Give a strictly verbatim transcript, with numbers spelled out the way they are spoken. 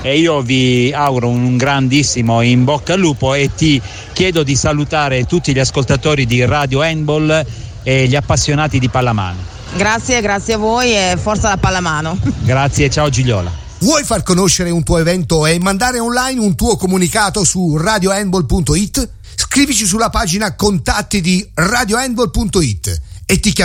e io vi auguro un grandissimo in bocca al lupo e ti chiedo di salutare tutti gli ascoltatori di Radio Handball e gli appassionati di pallamano. Grazie, grazie a voi e forza la pallamano. Grazie, ciao Gigliola. Vuoi far conoscere un tuo evento e mandare online un tuo comunicato su radio handball punto it? Scrivici sulla pagina contatti di radio handball punto it e ti chiamiamo